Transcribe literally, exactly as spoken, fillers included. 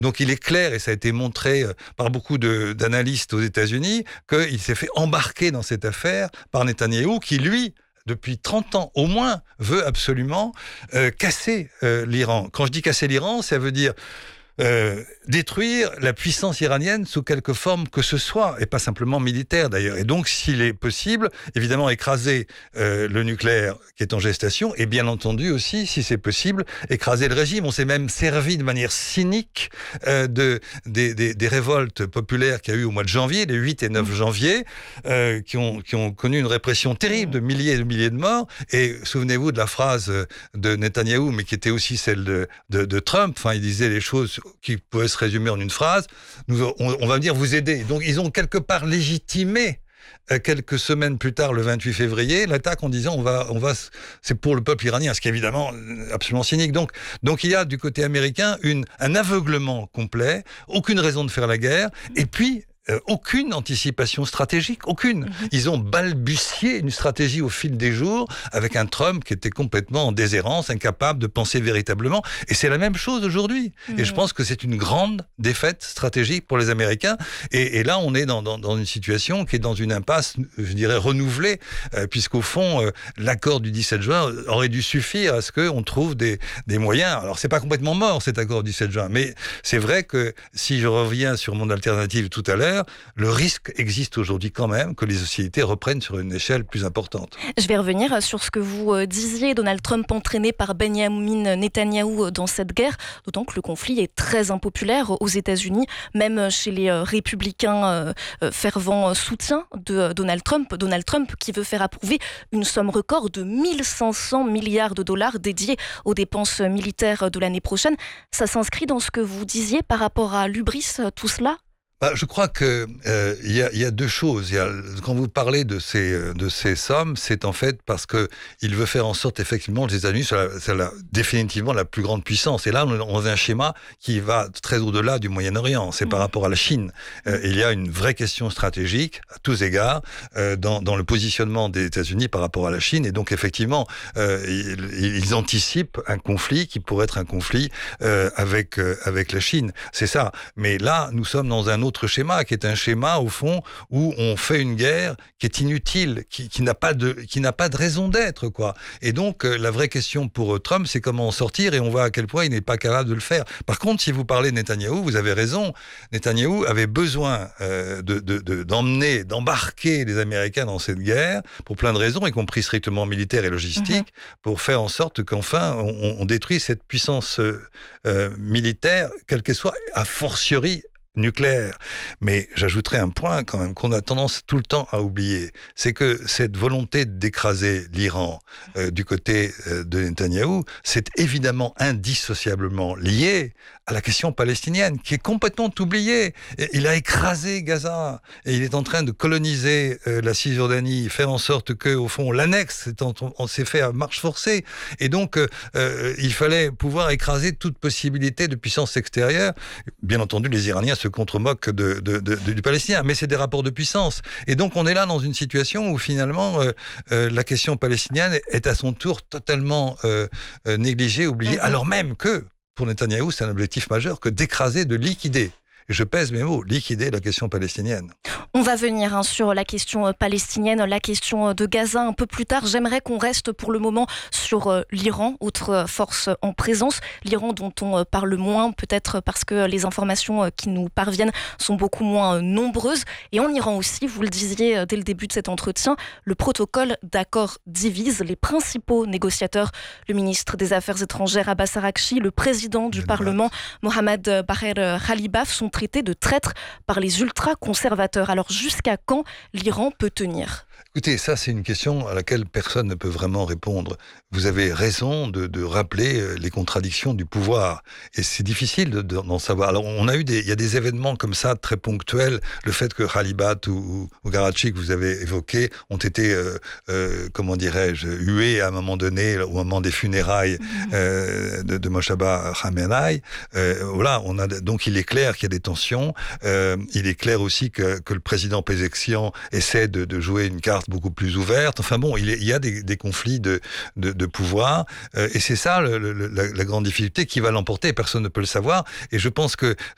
Donc il est clair, et ça a été montré par beaucoup de, d'analystes aux États-Unis, qu'il s'est fait embarquer dans cette affaire par Netanyahou, qui lui, depuis trente ans au moins, veut absolument euh, casser euh, l'Iran. Quand je dis casser l'Iran, ça veut dire Euh, détruire la puissance iranienne sous quelque forme que ce soit, et pas simplement militaire d'ailleurs. Et donc, s'il est possible, évidemment, écraser euh, le nucléaire qui est en gestation, et bien entendu aussi, si c'est possible, écraser le régime. On s'est même servi de manière cynique euh, de, des, des, des révoltes populaires qu'il y a eu au mois de janvier, les huit et neuf janvier, euh, qui, ont, qui ont connu une répression terrible de milliers et de milliers de morts. Et souvenez-vous de la phrase de Netanyahou, mais qui était aussi celle de, de, de Trump. Enfin, il disait les choses qui pouvaient se résumer en une phrase. Nous, on, on va venir vous aider. Donc, ils ont quelque part légitimé euh, quelques semaines plus tard, le vingt-huit février, l'attaque en disant on va, on va, c'est pour le peuple iranien, ce qui est évidemment absolument cynique. Donc, donc il y a du côté américain une, un aveuglement complet, aucune raison de faire la guerre, et puis Euh, aucune anticipation stratégique, aucune. Mm-hmm. Ils ont balbutié une stratégie au fil des jours avec un Trump qui était complètement en déshérence, incapable de penser véritablement. Et c'est la même chose aujourd'hui. Mm-hmm. Et je pense que c'est une grande défaite stratégique pour les Américains. Et, et là, on est dans, dans, dans une situation qui est dans une impasse, je dirais, renouvelée, euh, puisqu'au fond, euh, l'accord du dix-sept juin aurait dû suffire à ce qu'on trouve des, des moyens. Alors, c'est pas complètement mort, cet accord du dix-sept juin, mais c'est vrai que si je reviens sur mon alternative tout à l'heure, le risque existe aujourd'hui quand même que les hostilités reprennent sur une échelle plus importante. Je vais revenir sur ce que vous disiez, Donald Trump entraîné par Benjamin Netanyahou dans cette guerre, d'autant que le conflit est très impopulaire aux États-Unis, même chez les républicains fervents soutiens de Donald Trump. Donald Trump qui veut faire approuver une somme record de mille cinq cents milliards de dollars dédiés aux dépenses militaires de l'année prochaine. Ça s'inscrit dans ce que vous disiez par rapport à l'hubris, tout cela ? Bah, je crois que euh, y a, y a deux choses. Y a, quand vous parlez de ces de ces sommes, c'est en fait parce que il veut faire en sorte effectivement que les États-Unis soient, la, soient la, définitivement la plus grande puissance. Et là, on a un schéma qui va très au-delà du Moyen-Orient. C'est mmh. par rapport à la Chine. Euh, il y a une vraie question stratégique à tous égards euh, dans dans le positionnement des États-Unis par rapport à la Chine. Et donc effectivement, euh, ils, ils anticipent un conflit qui pourrait être un conflit euh, avec euh, avec la Chine. C'est ça. Mais là, nous sommes dans un autre autre schéma, qui est un schéma, au fond, où on fait une guerre qui est inutile, qui, qui n'a pas de, qui n'a pas de raison d'être, quoi. Et donc, euh, la vraie question pour euh, Trump, c'est comment en sortir, et on voit à quel point il n'est pas capable de le faire. Par contre, si vous parlez de Netanyahou, vous avez raison. Netanyahou avait besoin euh, de, de, de, d'emmener, d'embarquer les Américains dans cette guerre, pour plein de raisons, y compris strictement militaires et logistiques, mm-hmm. pour faire en sorte qu'enfin, on, on détruise cette puissance euh, euh, militaire, quelle qu'elle soit, a fortiori nucléaire. Mais j'ajouterai un point quand même qu'on a tendance tout le temps à oublier, c'est que cette volonté d'écraser l'Iran euh, du côté euh, de Netanyahou, c'est évidemment indissociablement lié à la question palestinienne, qui est complètement oubliée. Et il a écrasé Gaza, et il est en train de coloniser euh, la Cisjordanie, faire en sorte que, au fond, l'annexe, on s'est fait à marche forcée. Et donc, euh, euh, il fallait pouvoir écraser toute possibilité de puissance extérieure. Bien entendu, les Iraniens se contre-moquent de, de, de, de, du Palestinien, mais c'est des rapports de puissance. Et donc, on est là dans une situation où, finalement, euh, euh, la question palestinienne est à son tour totalement euh, euh, négligée, oubliée, mmh. alors même que, pour Netanyahou, c'est un objectif majeur que d'écraser, de liquider. Et je pèse mes mots, liquider la question palestinienne. On va venir hein, sur la question palestinienne, la question de Gaza un peu plus tard. J'aimerais qu'on reste pour le moment sur euh, l'Iran, autre force en présence. L'Iran dont on parle moins, peut-être parce que les informations qui nous parviennent sont beaucoup moins nombreuses. Et en Iran aussi, vous le disiez dès le début de cet entretien, le protocole d'accord divise les principaux négociateurs. Le ministre des Affaires étrangères Abbas Araghchi, le président du Parlement Mohammad Bagher Khalibaf sont traités de traîtres par les ultra-conservateurs. Alors jusqu'à quand l'Iran peut tenir ? Écoutez, ça c'est une question à laquelle personne ne peut vraiment répondre. Vous avez raison de, de rappeler les contradictions du pouvoir. Et c'est difficile de, de, d'en savoir. Alors on a eu des, il y a des événements comme ça très ponctuels. Le fait que Khalibaf ou, ou Garachi que vous avez évoqué ont été, euh, euh, comment dirais-je, hués à un moment donné, au moment des funérailles euh, de, de Mojtaba Khamenei. Euh, voilà, on a donc il est clair qu'il y a des tensions. Euh, il est clair aussi que, que le président Pezeshkian essaie de, de jouer une carte beaucoup plus ouverte. Enfin bon, il, est, il y a des, des conflits de, de, de pouvoir. Euh, et c'est ça le, le, la, la grande difficulté qui va l'emporter. Personne ne peut le savoir. Et je pense que